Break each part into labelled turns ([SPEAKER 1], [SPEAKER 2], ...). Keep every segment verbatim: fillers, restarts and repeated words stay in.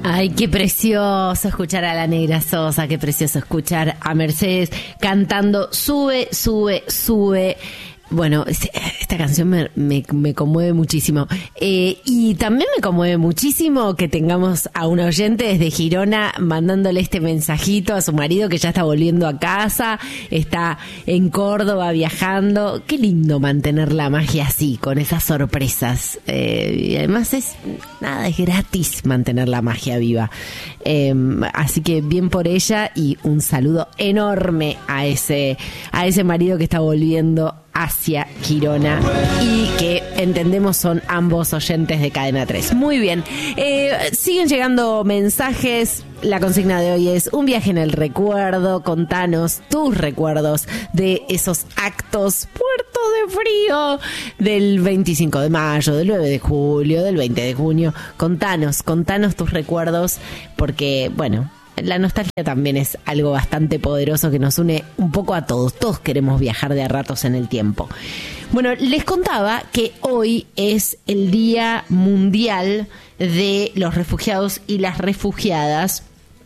[SPEAKER 1] Ay, qué precioso escuchar a la Negra Sosa, qué precioso escuchar a Mercedes cantando Sube, sube, sube. Bueno, esta canción me, me, me conmueve muchísimo. Eh, y también me conmueve muchísimo que tengamos a un oyente desde Girona mandándole este mensajito a su marido que ya está volviendo a casa, está en Córdoba viajando. Qué lindo mantener la magia así, con esas sorpresas. Eh, y además es, nada, es gratis mantener la magia viva. Eh, así que bien por ella y un saludo enorme a ese, a ese marido que está volviendo hacia Girona y que entendemos son ambos oyentes de Cadena tres. Muy bien, eh, siguen llegando mensajes. La consigna de hoy es un viaje en el recuerdo. Contanos tus recuerdos de esos actos puerto de frío del veinticinco de mayo, del nueve de julio, del veinte de junio. Contanos, contanos tus recuerdos porque, bueno, la nostalgia también es algo bastante poderoso que nos une un poco a todos. Todos queremos viajar de a ratos en el tiempo. Bueno, les contaba que hoy es el Día Mundial de los Refugiados y las Refugiadas.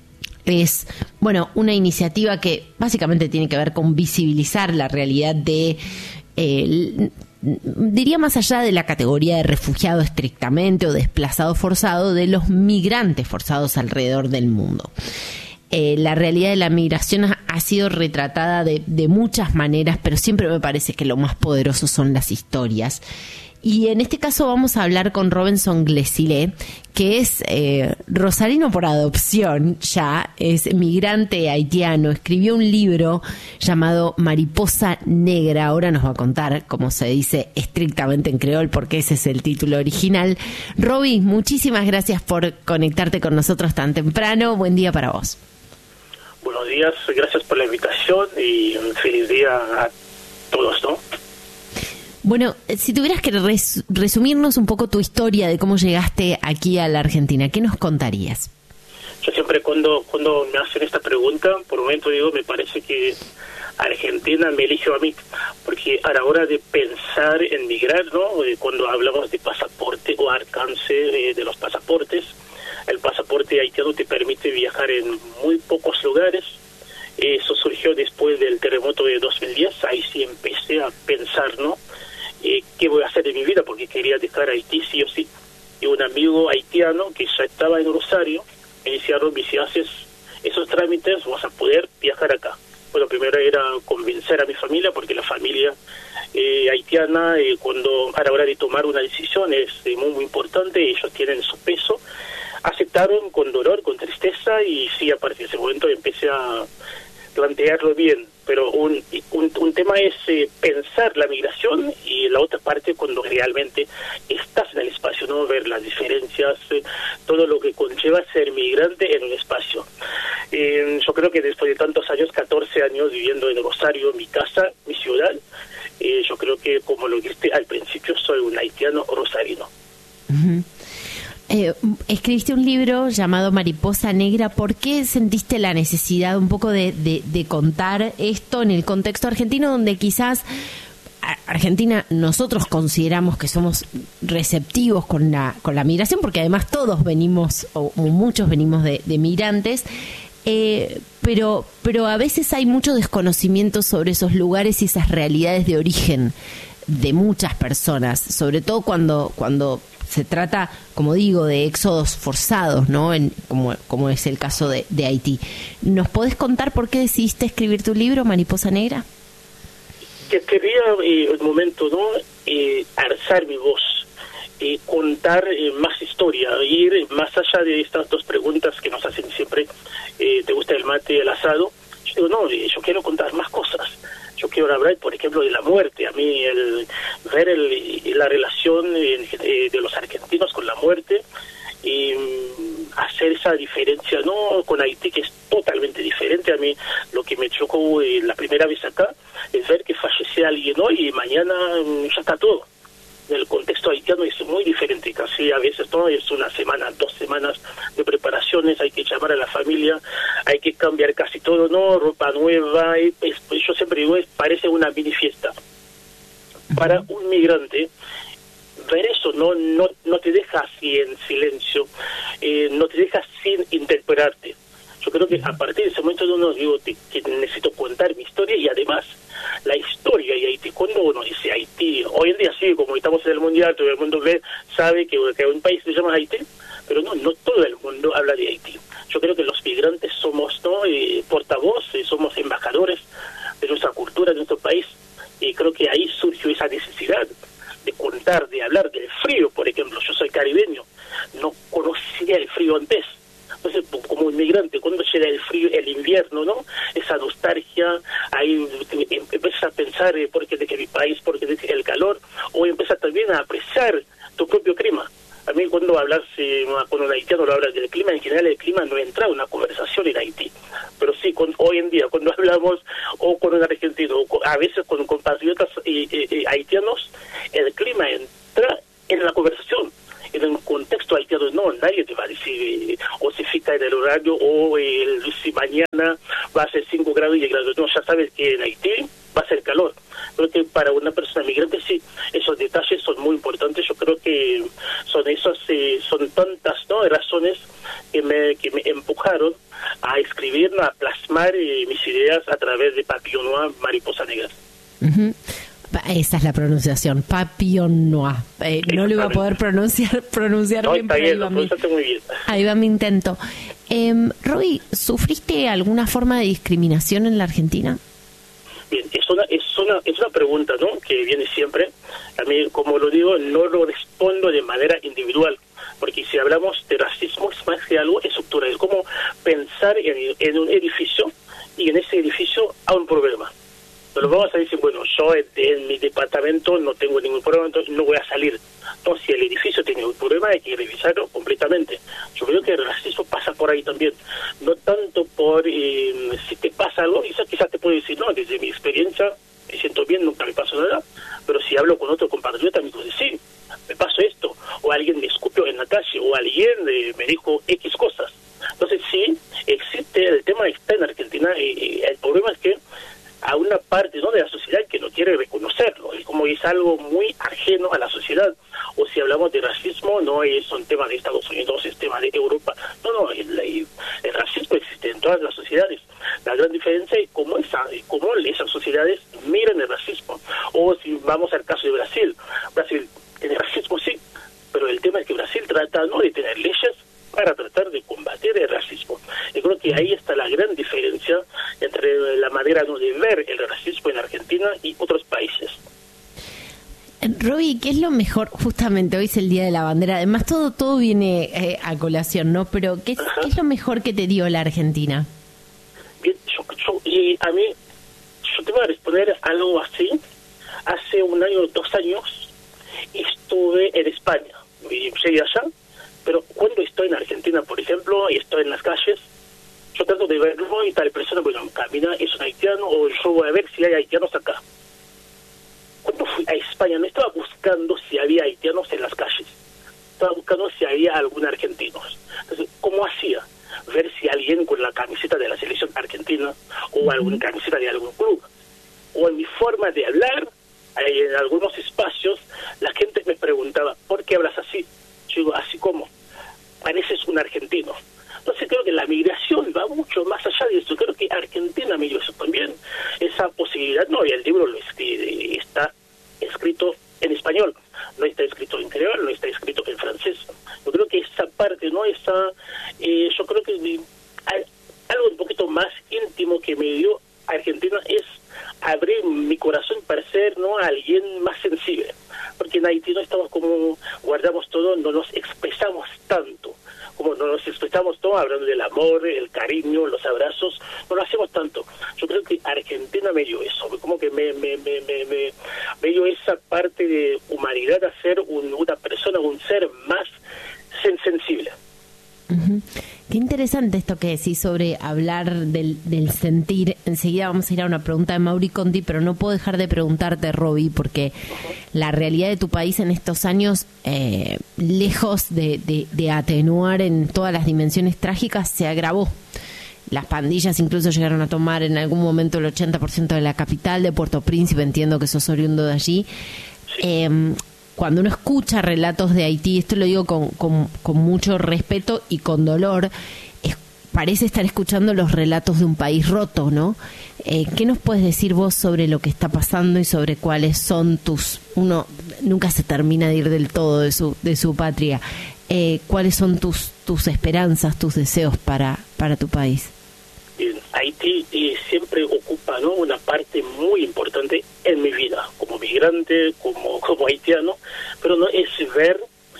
[SPEAKER 1] Es, bueno, una iniciativa que básicamente tiene que ver con visibilizar la realidad de... Eh, diría más allá de la categoría de refugiado estrictamente o desplazado forzado, de los migrantes forzados alrededor del mundo. Eh, la realidad de la migración ha, ha sido retratada de, de muchas maneras, pero siempre me parece que lo más poderoso son las historias. Y en este caso vamos a hablar con Robinson Glesile, que es eh, rosarino por adopción ya, es migrante haitiano, escribió un libro llamado Mariposa Negra, ahora nos va a contar cómo se dice estrictamente en creol, porque ese es el título original. Roby, muchísimas gracias por conectarte con nosotros tan temprano, buen día para vos.
[SPEAKER 2] Buenos días, gracias por la invitación y un feliz día a todos, ¿no?
[SPEAKER 1] Bueno, si tuvieras que res- resumirnos un poco tu historia de cómo llegaste aquí a la Argentina, ¿qué nos contarías?
[SPEAKER 2] Yo siempre cuando cuando me hacen esta pregunta, por un momento digo, me parece que Argentina me eligió a mí, porque a la hora de pensar en migrar, ¿no? Cuando hablamos de pasaporte o alcance de, de los pasaportes, el pasaporte haitiano te permite viajar en muy pocos lugares. Eso surgió después del terremoto de dos mil diez, ahí sí empecé a pensar, ¿no? Eh, ¿Qué voy a hacer de mi vida? Porque quería dejar Haití sí o sí. Y un amigo haitiano que ya estaba en Rosario me decía, Roby, si haces esos trámites vas a poder viajar acá. Bueno, primero era convencer a mi familia, porque la familia eh, haitiana, eh, cuando a la hora de tomar una decisión es eh, muy, muy importante, ellos tienen su peso. Aceptaron con dolor, con tristeza, y sí, a partir de ese momento empecé a plantearlo bien. Pero un, un, un tema es eh, pensar la migración, y la otra parte cuando realmente estás en el espacio, no ver las diferencias, eh, todo lo que conlleva ser migrante en un espacio. Eh, yo creo que después de tantos años, catorce años viviendo en Rosario, mi casa, mi ciudad, eh, yo creo que, como lo dijiste al principio, soy un haitiano rosarino.
[SPEAKER 1] Uh-huh. Eh, escribiste un libro llamado Mariposa Negra. ¿Por qué sentiste la necesidad un poco de, de, de contar esto en el contexto argentino, donde quizás Argentina nosotros consideramos que somos receptivos con la con la migración, porque además todos venimos, o, o muchos venimos de, de migrantes, eh, pero, pero a veces hay mucho desconocimiento sobre esos lugares y esas realidades de origen de muchas personas, sobre todo cuando cuando se trata, como digo, de éxodos forzados, ¿no? En, como, como es el caso de, de Haití. ¿Nos podés contar por qué decidiste escribir tu libro, Mariposa Negra?
[SPEAKER 2] Que quería, eh, un momento, ¿no? Eh, alzar mi voz, eh, contar eh, más historia, ir más allá de estas dos preguntas que nos hacen siempre. Eh, ¿Te gusta el mate y el asado? Yo digo, no, eh, yo quiero contar más cosas. Yo quiero hablar, por ejemplo, de la muerte. A mí, el ver el, la relación eh, de los argentinos con la muerte, y um, hacer esa diferencia, no con Haití, que es totalmente diferente. A mí lo que me chocó eh, la primera vez acá es ver que fallece alguien hoy y mañana um, ya está todo. En el contexto haitiano es muy diferente, casi a veces no es una semana, dos semanas de preparaciones, hay que llamar a la familia, hay que cambiar casi todo, no, ropa nueva, y, pues, yo siempre digo, es, parece una mini fiesta. Para un migrante, ver eso no no no te deja así en silencio, eh, no te deja sin interpelarte. Yo creo que a partir de ese momento uno digo que necesito contar mi historia y además la historia de Haití. Cuando uno dice Haití, hoy en día sí, como estamos en el mundial, todo el mundo ve, sabe que, que un país se llama Haití, pero no, no todo el mundo habla de Haití. Yo creo que los migrantes somos no eh, portavoces, somos embajadores de nuestra cultura, de nuestro país, y creo que ahí surgió esa necesidad de contar, de hablar del frío, por ejemplo. Yo soy caribeño, no conocía el frío antes. Entonces, como inmigrante, cuando llega el frío, el invierno, ¿no? Esa nostalgia, ahí empiezas a pensar, eh, ¿por qué de que mi país, por qué de que el calor? O empiezas también a apreciar tu propio clima. A mí cuando hablas eh, con un haitiano, lo hablas del clima, en general el clima no entra en una conversación en Haití. Pero sí, con, hoy en día, cuando hablamos o con un argentino, o con, a veces con compatriotas eh, eh, haitianos, el clima entra en la conversación. En un contexto haitiano, no, nadie te va a decir, eh, o se fija en el horario, o eh, si mañana va a ser cinco grados y grados. No, ya sabes que en Haití va a ser calor. Creo que para una persona migrante, sí, esos detalles son muy importantes. Yo creo que son esas, eh, son tantas no razones que me, que me empujaron a escribir, a plasmar eh, mis ideas a través de Papillon Noir, Mariposa Negra.
[SPEAKER 1] Uh-huh. Esa es la pronunciación, Papillon Noir. Eh, no lo iba a poder pronunciar pronunciar
[SPEAKER 2] no,
[SPEAKER 1] bien,
[SPEAKER 2] está
[SPEAKER 1] pero
[SPEAKER 2] bien,
[SPEAKER 1] ahí va,
[SPEAKER 2] lo
[SPEAKER 1] mi,
[SPEAKER 2] muy bien.
[SPEAKER 1] ahí va mi intento. Eh, Roy, ¿sufriste alguna forma de discriminación en la Argentina?
[SPEAKER 2] Bien, es una, es una, es una pregunta, ¿no?, que viene siempre. A mí, como lo digo, no lo respondo de manera individual, porque si hablamos de racismo es más que algo estructural. Es como pensar en, en un edificio y en ese edificio hay un problema. Pero vamos a decir, bueno, yo en, en mi departamento no tengo ningún problema, entonces no voy a salir. Entonces, si el edificio tiene un problema, hay que revisarlo completamente. Yo creo que el racismo pasa por ahí también. No tanto por eh, si te pasa algo, quizás, quizás te puedo decir, no, desde mi experiencia me siento bien, nunca me pasó nada. Pero si hablo con otro compatriota, me dice, sí, me pasó esto. O alguien me escupió en la calle, o alguien eh, me dijo X cosas. Entonces, sí, existe, el tema está en Argentina, y, y el problema es que a una parte, ¿no?, de la sociedad que no quiere reconocerlo, es como es algo muy ajeno a la sociedad. O si hablamos de racismo, no es un tema de Estados Unidos, es tema de Europa. No, no, el, el, el racismo existe en todas las sociedades. La gran diferencia es cómo, esa, cómo esas sociedades miran el racismo. O si vamos al caso de Brasil, Brasil tiene racismo, sí, pero el tema es que Brasil trata, ¿no?, de tener leyes para tratar de combatir el racismo. Yo creo que ahí está la gran diferencia entre la manera, ¿no?, de ver el racismo en Argentina y otros países.
[SPEAKER 1] Roby, ¿qué es lo mejor? Justamente hoy es el Día de la Bandera, además todo todo viene eh, a colación, ¿no? Pero ¿qué es, ¿qué es lo mejor que te dio la Argentina?
[SPEAKER 2] Bien, yo, yo, y a mí, yo te voy a responder algo así. Hace un año, dos años, estuve en España, y llegué allá, pero cuando estoy en Argentina, por ejemplo, y estoy en las calles, yo trato de verlo y tal persona, bueno, camina, es un haitiano, o yo voy a ver si hay haitianos acá. Cuando fui a España no estaba buscando si había haitianos en las calles, estaba buscando si había algún argentinos. Entonces, ¿cómo hacía? Ver si alguien con la camiseta de la selección argentina o alguna camiseta de algún club. O en mi forma de hablar, en algunos espacios, la gente me preguntaba, ¿por qué hablas así? Yo digo, así como, pareces un argentino. Entonces creo que la migración va mucho más allá de eso. Creo que Argentina me dio eso también, esa posibilidad. No, y el libro lo escribe, está escrito en español, no está escrito en creol, no está escrito en francés. Yo creo que esa parte, no esa, eh, yo creo que hay algo un poquito más íntimo que me dio Argentina es abrir mi corazón para ser, no, alguien más sensible. Porque en Haití no estamos como, guardamos todo, no nos expresamos tanto. Como no nos expresamos todo, hablando del amor, el cariño, los abrazos, no lo hacemos tanto. Yo creo que Argentina me dio eso, como que me me me me, me, me dio esa parte de humanidad, a ser un, una persona, un ser más sen- sensible.
[SPEAKER 1] Uh-huh. Qué interesante esto que decís sobre hablar del, del sentir. Enseguida vamos a ir a una pregunta de Mauri Conti, pero no puedo dejar de preguntarte, Roby, porque uh-huh. la realidad de tu país en estos años, eh, lejos de, de, de atenuar en todas las dimensiones trágicas, se agravó. Las pandillas incluso llegaron a tomar en algún momento el ochenta por ciento de la capital de Puerto Príncipe, entiendo que sos oriundo de allí.
[SPEAKER 2] Sí.
[SPEAKER 1] Eh, cuando uno escucha relatos de Haití, esto lo digo con, con, con mucho respeto y con dolor, es, parece estar escuchando los relatos de un país roto, ¿no? Eh, ¿Qué nos puedes decir vos sobre lo que está pasando y sobre cuáles son tus... Uno nunca se termina de ir del todo de su, de su patria. Eh, ¿Cuáles son tus, tus esperanzas, tus deseos para, para tu país?
[SPEAKER 2] Bien, Haití eh, siempre ocupa, ¿no?, una parte muy importante en mi vida, como migrante, como, como haitiano, pero no es ver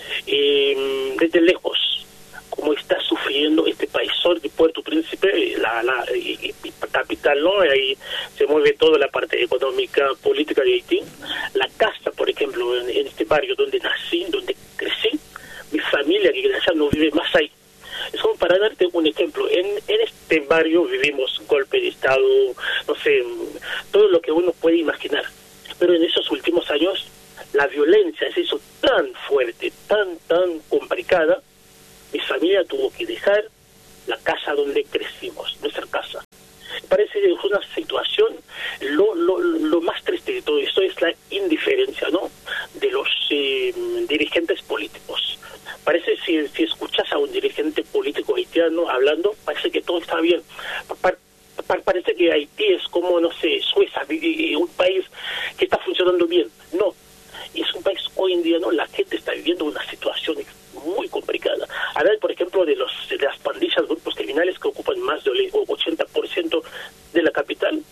[SPEAKER 2] eh, desde lejos cómo está sufriendo este país de Puerto Príncipe, la, la y, y capital, ¿no? Ahí se mueve toda la parte económica, política de Haití. La casa, por ejemplo, en, en este barrio donde nací, donde crecí, mi familia que ya no vive más ahí. Es como para darte un ejemplo, en, en este barrio vivimos golpe de Estado, no sé, todo lo que uno puede imaginar. Pero en esos últimos años, la violencia se hizo tan fuerte, tan, tan complicada, mi familia tuvo que dejar la casa donde crecimos, nuestra casa. Parece que es una situación, lo, lo, lo más triste de todo esto es la indiferencia, ¿no?, de los eh, dirigentes políticos. Parece, si, si escuchas a un dirigente político haitiano hablando, parece que todo está bien. Pa, pa, parece que Haití es como, no sé, Suiza, un país que está funcionando bien. No, es un país hoy en día, ¿no?, la gente está viviendo una situación muy complicada. Hablar, por ejemplo, de los de las pandillas, grupos criminales que ocupan más del ochenta por ciento de la capital,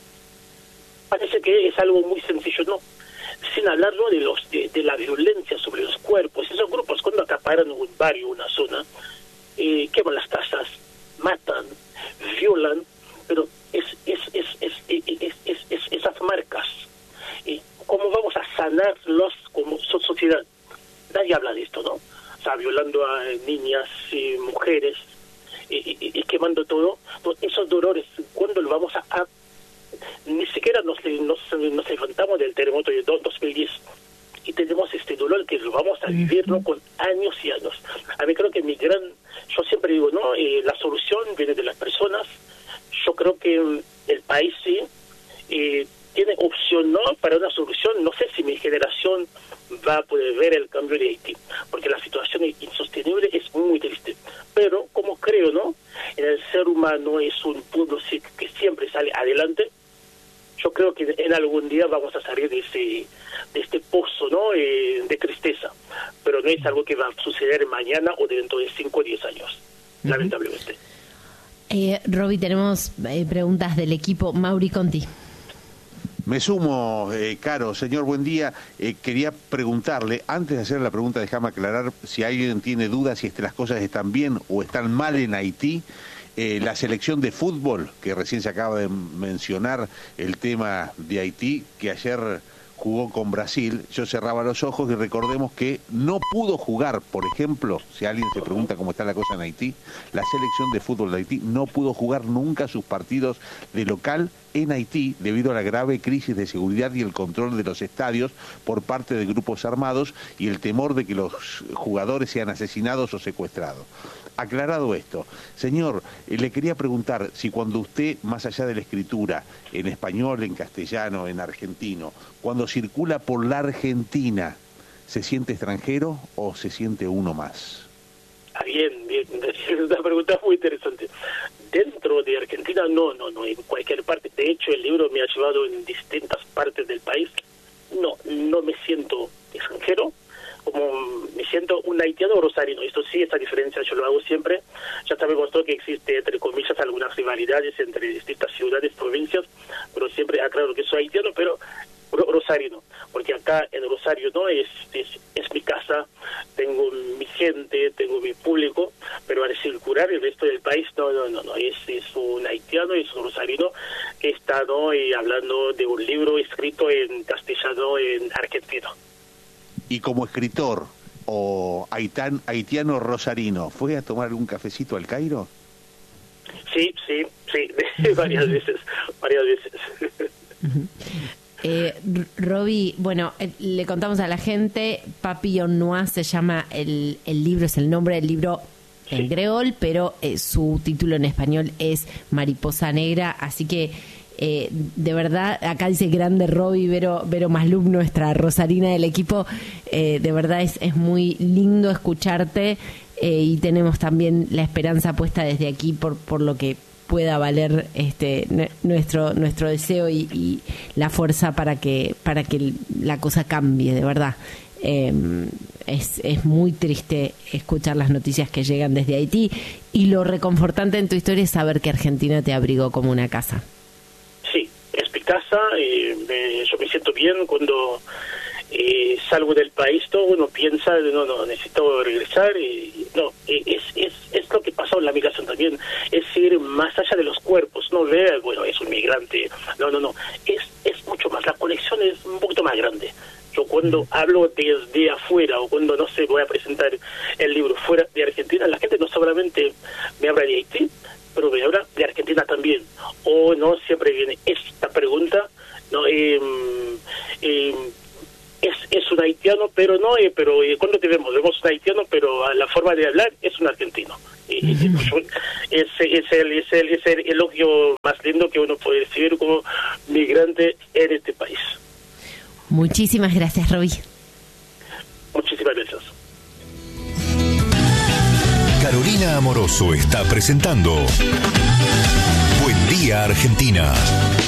[SPEAKER 2] parece que es algo muy sencillo, ¿no? Sin hablar, ¿no?, de los de, de la violencia sobre los cuerpos. Esos grupos, cuando acaparan un barrio, una zona, eh, queman las casas, matan, violan, pero es es es es es, es, es, es esas marcas. ¿Y cómo vamos a sanarlos como sociedad? Nadie habla de esto, ¿no? O sea, violando a niñas y mujeres y, y, y quemando todo. Esos dolores, ¿cuándo lo vamos a, a ni siquiera nos, nos, nos levantamos del terremoto de dos mil diez y tenemos este dolor que lo vamos a vivir, ¿no?, con años y años. A mí creo que mi gran, yo siempre digo, ¿no?, eh, la solución viene de las personas. Yo creo que el país sí eh, tiene opción, ¿no?, para una solución. No sé si mi generación va a poder ver el cambio de Haití, porque la situación es insostenible, es muy triste. Pero como creo, ¿no?, en el ser humano es un punto que siempre sale adelante. Yo creo que en algún día vamos a salir de ese de este pozo, ¿no?, eh, de tristeza, pero no es algo que va a suceder mañana o dentro de cinco o diez años, uh-huh. lamentablemente.
[SPEAKER 1] Eh, Roby, tenemos eh, preguntas del equipo. Mauri Conti.
[SPEAKER 3] Me sumo, eh, Caro. Señor, buen día. Eh, quería preguntarle, antes de hacer la pregunta, déjame aclarar si alguien tiene dudas si es que las cosas están bien o están mal en Haití. Eh, la selección de fútbol, que recién se acaba de mencionar el tema de Haití, que ayer jugó con Brasil, yo cerraba los ojos y recordemos que no pudo jugar, por ejemplo, si alguien se pregunta cómo está la cosa en Haití, la selección de fútbol de Haití no pudo jugar nunca sus partidos de local en Haití debido a la grave crisis de seguridad y el control de los estadios por parte de grupos armados y el temor de que los jugadores sean asesinados o secuestrados. Aclarado esto, señor, eh, le quería preguntar si cuando usted, más allá de la escritura, en español, en castellano, en argentino, cuando circula por la Argentina, ¿se siente extranjero o se siente uno más?
[SPEAKER 2] Ah, bien, bien, es una pregunta muy interesante. Dentro de Argentina, no, no, no, en cualquier parte. De hecho, el libro me ha llevado en distintas partes del país. No, no me siento extranjero, como me siento un haitiano rosarino. Esto sí, esta diferencia yo lo hago siempre. Ya sabemos todo que existe, entre comillas, algunas rivalidades entre distintas ciudades, provincias, pero siempre aclaro que soy haitiano, pero rosarino, porque acá en Rosario no es, es es mi casa, tengo mi gente, tengo mi público, pero al circular el resto del país no, no, no, no, es, es un haitiano, es un rosarino que está, ¿no?, y hablando de un libro escrito en castellano en argentino.
[SPEAKER 3] Y como escritor o haitan, haitiano rosarino, ¿fue a tomar un cafecito al Cairo?
[SPEAKER 2] Sí, sí, sí, varias veces, varias veces.
[SPEAKER 1] Eh, Roby, bueno, eh, le contamos a la gente, Papillon Noir se llama el, el libro, es el nombre del libro en creol, pero eh, su título en español es Mariposa Negra, así que Eh, de verdad, acá dice grande Roby, Vero, Vero Maslub, nuestra Rosarina del equipo. Eh, de verdad es, es muy lindo escucharte eh, y tenemos también la esperanza puesta desde aquí por, por lo que pueda valer este nuestro nuestro deseo y, y la fuerza para que para que la cosa cambie, de verdad. Eh, es, es muy triste escuchar las noticias que llegan desde Haití y lo reconfortante en tu historia es saber que Argentina te abrigó como una casa.
[SPEAKER 2] Sí, es mi casa, eh, me, yo me siento bien cuando eh, salgo del país, todo uno piensa, no, no, necesito regresar, y no, eh, es, es, es lo que pasó en la migración también, es ir más allá de los cuerpos, no ver, bueno, es un migrante, no, no, no, es, es mucho más, la conexión es un poquito más grande. Yo cuando hablo desde afuera o cuando, no sé, voy a presentar el libro fuera de Argentina, la gente no solamente me habla de Haití, pero me habla de Argentina también. O no, siempre viene esta pregunta, no eh, eh, es, es un haitiano, pero no, eh, pero eh, cuando te vemos, vemos un haitiano, pero a la forma de hablar es un argentino. Y, uh-huh. es, es, el, es, el, es el elogio más lindo que uno puede recibir como migrante en este país.
[SPEAKER 1] Muchísimas gracias, Roby.
[SPEAKER 2] Muchísimas gracias.
[SPEAKER 4] Carolina Amoroso está presentando Buen Día Argentina.